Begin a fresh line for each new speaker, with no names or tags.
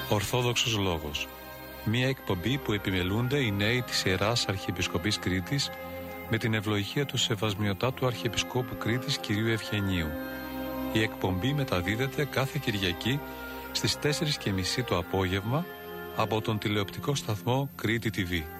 Ορθόδοξος Λόγος. Μία εκπομπή που επιμελούνται οι νέοι της Ιεράς Αρχιεπισκοπής Κρήτης με την ευλογία του Σεβασμιωτάτου Αρχιεπισκόπου Κρήτης κυρίου Ευγενίου. Η εκπομπή μεταδίδεται κάθε Κυριακή στις 4:30 το απόγευμα από τον τηλεοπτικό σταθμό Κρήτη TV.